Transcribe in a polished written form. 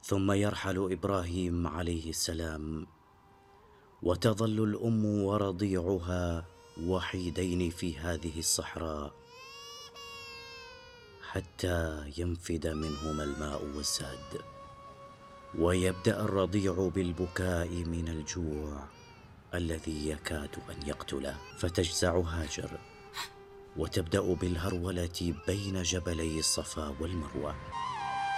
ثم يرحل إبراهيم عليه السلام، وتظل الأم ورضيعها وحيدين في هذه الصحراء حتى ينفد منهما الماء والزاد، ويبدأ الرضيع بالبكاء من الجوع الذي يكاد أن يقتله، فتجزع هاجر وتبدأ بالهرولة بين جبلي الصفا والمروة.